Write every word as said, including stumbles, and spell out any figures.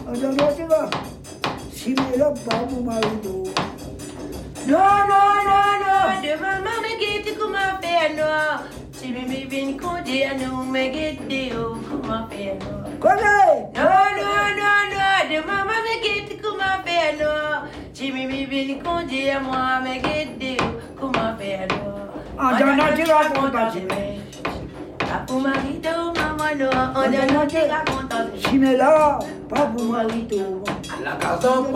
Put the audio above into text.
Andanativa, Simela Babu Marido. No, no, no, no, de maman me get comme un père noir. Si me vient conduire à nous, me get comme un père noir. Connais! No, no, no, no, de maman me get comme un père noir. Si me vient conduire à moi, me get comme un père noir. Andanativa, contagieux. Papu Marido, maman noir, Andanativa, contagieux. Simela Babu Marido. La garçon